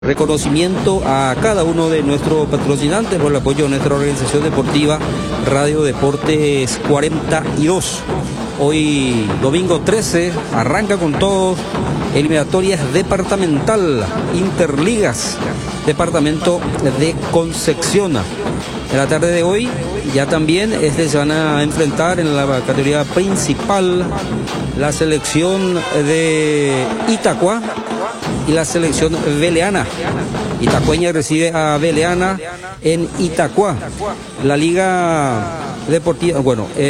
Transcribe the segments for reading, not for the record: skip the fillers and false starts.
Reconocimiento a cada uno de nuestros patrocinantes por el apoyo de nuestra organización deportiva Radio Deportes 42. Hoy, domingo 13, arranca con todos eliminatorias departamental, Interligas, departamento de Concepción. En la tarde de hoy ya también se van a enfrentar en la categoría principal la selección de Itacua y la selección Beleana. Itacueña recibe a Beleana en Itacua. La Liga Deportiva,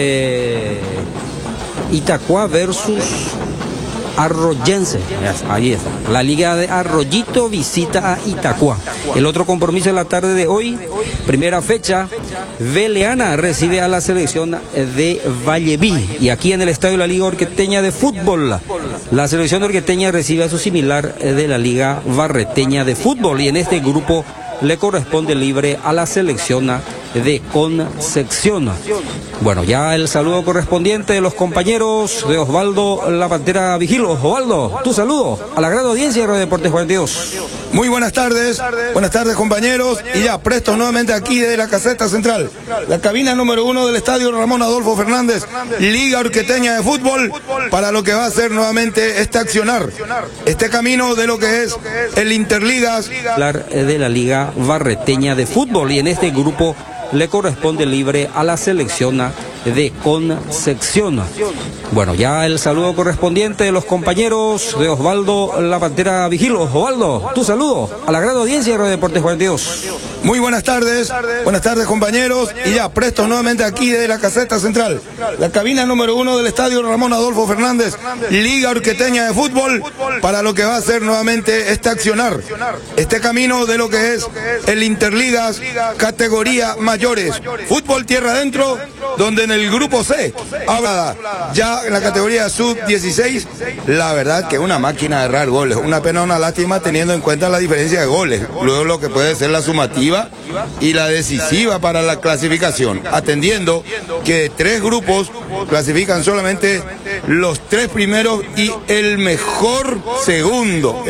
Itacua versus Arroyense. Ahí está. La Liga de Arroyito visita a Itacua. El otro compromiso de la tarde de hoy, primera fecha, Beleana recibe a la selección de Valleví. Y aquí en el estadio de la Liga Orqueteña de Fútbol, la selección orqueteña recibe a su similar de la Liga Barreteña de Fútbol. Y en este grupo le corresponde libre a la selección de Concepción. Bueno, ya el saludo correspondiente de los compañeros de Osvaldo La Pantera Vigilo. Osvaldo, tu saludo a la gran audiencia de Radio Deportes 42. Muy buenas tardes compañeros, y ya prestos nuevamente aquí desde la caseta central, la cabina número 1 del estadio Ramón Adolfo Fernández, Liga Orqueteña de Fútbol, para lo que va a ser nuevamente este accionar, este camino de lo que es el Interligas. De la Liga Barreteña de Fútbol, y en este grupo le corresponde libre a la selección de Concepción. Bueno, ya el saludo correspondiente de los compañeros de Osvaldo La Pantera Vigilo. Osvaldo, tu saludo a la gran audiencia de Radio Deportes 42. Muy buenas tardes compañeros, y ya prestos nuevamente aquí desde la caseta central, la cabina número 1 del estadio Ramón Adolfo Fernández, Liga Orqueteña de Fútbol, para lo que va a ser nuevamente este accionar, este camino de lo que es el Interligas, categoría mayores, fútbol tierra adentro, donde en el grupo C, ya en la categoría sub-16, la verdad que una máquina de errar goles, una pena, una lástima teniendo en cuenta la diferencia de goles, luego lo que puede ser la sumativa y la decisiva para la clasificación, atendiendo que 3 grupos clasifican solamente los 3 primeros y el mejor segundo.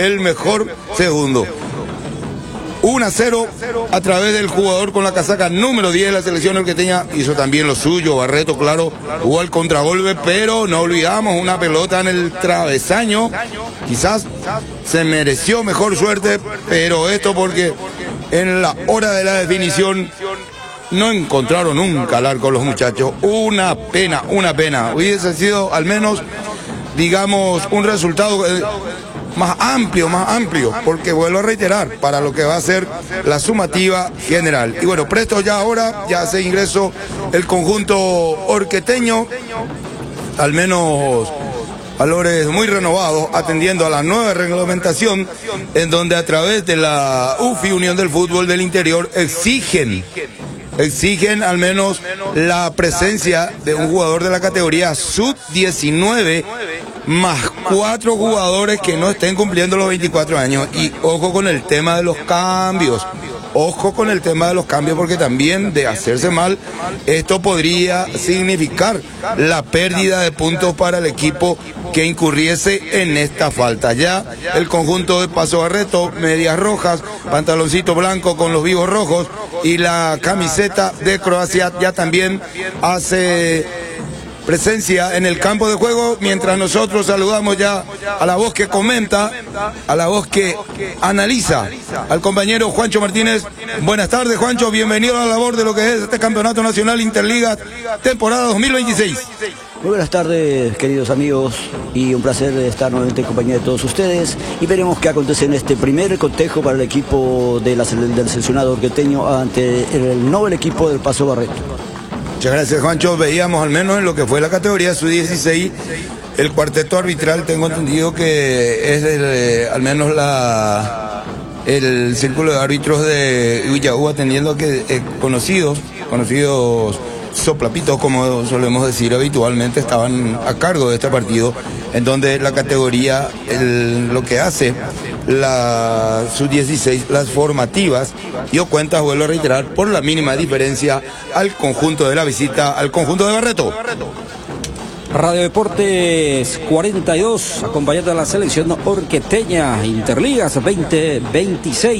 1-0 a través del jugador con la casaca número 10 de la selección orqueteña. Hizo también lo suyo, Barreto, claro, jugó al contragolpe, pero no olvidamos una pelota en el travesaño. Quizás se mereció mejor suerte, pero esto porque en la hora de la definición no encontraron un calar con los muchachos. Una pena. Hubiese sido al menos, digamos, un resultado más amplio, porque vuelvo a reiterar, para lo que va a ser la sumativa general. Y bueno, presto ya ahora, ya se ingresó el conjunto orqueteño, al menos valores muy renovados, atendiendo a la nueva reglamentación, en donde a través de la UFI, Unión del Fútbol del Interior, exigen al menos la presencia de un jugador de la categoría sub-19 más 4 jugadores que no estén cumpliendo los 24 años. Y ojo con el tema de los cambios. Porque también, de hacerse mal, esto podría significar la pérdida de puntos para el equipo que incurriese en esta falta. Ya el conjunto de Paso Barreto, medias rojas, pantaloncito blanco con los vivos rojos y la camiseta de Croacia ya también hace presencia en el campo de juego, mientras nosotros saludamos ya a la voz que comenta, a la voz que analiza, al compañero Juancho Martínez. Buenas tardes, Juancho, bienvenido a la labor de lo que es este Campeonato Nacional Interliga, temporada 2026. Muy buenas tardes, queridos amigos, y un placer estar nuevamente en compañía de todos ustedes, y veremos qué acontece en este primer cotejo para el equipo del seleccionado orqueteño ante el nuevo equipo del Paso Barreto. Muchas gracias, Juancho. Veíamos al menos en lo que fue la categoría sub-16, el cuarteto arbitral, tengo entendido que es al menos el círculo de árbitros de Villaú, atendiendo a que conocidos soplapitos, como solemos decir habitualmente, estaban a cargo de este partido, en donde la categoría, lo que hace la sub-16, las formativas, dio cuenta, vuelvo a reiterar, por la mínima diferencia al conjunto de la visita, al conjunto de Barreto. Radio Deportes 42, acompañando a la selección orqueteña, Interligas 2026.